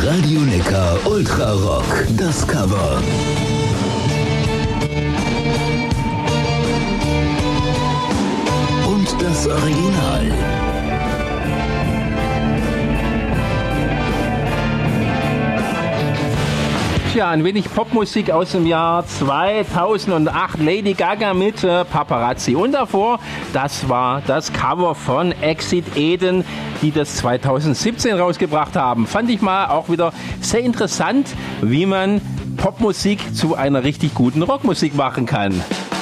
Radio Neckar Ultra Rock, das Cover. Und das Original. Ja, ein wenig Popmusik aus dem Jahr 2008. Lady Gaga mit Paparazzi. Und davor, das war das Cover von Exit Eden, die das 2017 rausgebracht haben. Fand ich mal auch wieder sehr interessant, wie man Popmusik zu einer richtig guten Rockmusik machen kann.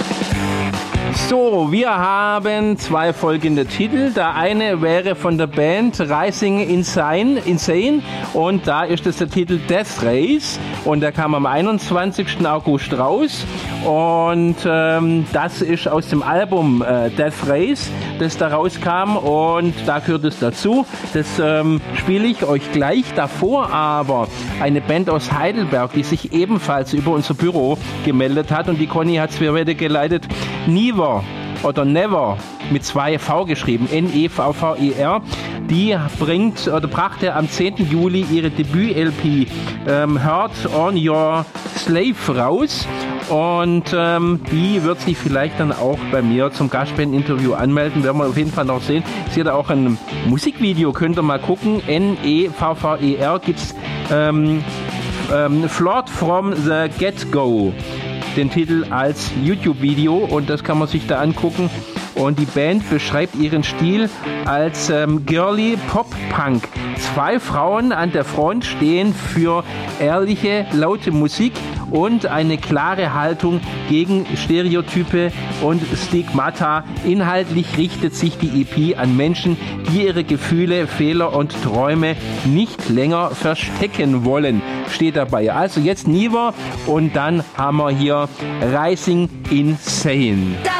So, wir haben zwei folgende Titel. Der eine wäre von der Band Rising Insane und da ist es der Titel Death Race und der kam am 21. August raus und das ist aus dem Album Death Race, das da rauskam und da gehört es dazu. Das spiele ich euch gleich. Davor aber eine Band aus Heidelberg, die sich ebenfalls über unser Büro gemeldet hat und die Conny hat es für heute geleitet. Never oder Never mit 2V geschrieben, Nevver, die brachte am 10. Juli ihre Debüt-LP Heart on Your Slave raus und die wird sich vielleicht dann auch bei mir zum Gastband-Interview anmelden, werden wir auf jeden Fall noch sehen. Sie hat auch ein Musikvideo, könnt ihr mal gucken, Nevver gibt's Flawed from the Get-Go, den Titel als YouTube-Video und das kann man sich da angucken und die Band beschreibt ihren Stil als girly Pop-Punk. Zwei Frauen an der Front stehen für ehrliche, laute Musik und eine klare Haltung gegen Stereotype und Stigmata. Inhaltlich richtet sich die EP an Menschen, die ihre Gefühle, Fehler und Träume nicht länger verstecken wollen. Steht dabei. Also jetzt Never und dann haben wir hier Rising Insane.